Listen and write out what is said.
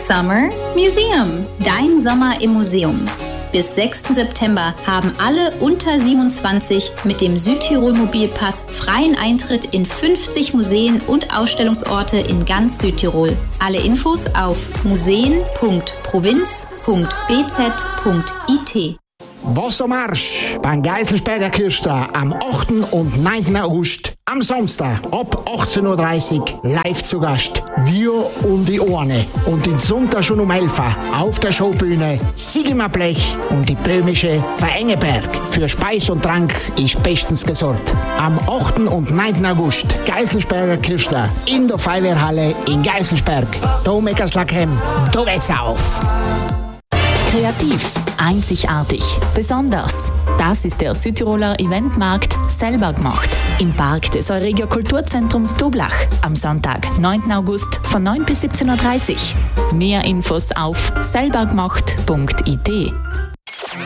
Summer Museum. Dein Sommer im Museum. Bis 6. September haben alle unter 27 mit dem Südtirol Mobilpass freien Eintritt in 50 Museen und Ausstellungsorte in ganz Südtirol. Alle Infos auf museen.provinz.bz.it. Wassermarsch beim Geiselsberger Kirche am 8. und 9. August. Am Samstag ab 18.30 Uhr live zu Gast Wir um die Ohren. Und den Sonntag schon um 11 Uhr auf der Showbühne Sigmar Blech und die böhmische Verengeberg. Für Speis und Trank ist bestens gesorgt. Am 8. und 9. August Geiselsberger Kirche in der Feuerwehrhalle in Geiselsberg. Da meckers Lachem, da geht's auf. Kreativ, einzigartig, besonders. Das ist der Südtiroler Eventmarkt selber gemacht. Im Park des Euregio Kulturzentrums Toblach am Sonntag, 9. August von 9 bis 17.30 Uhr. Mehr Infos auf selbergemacht.it.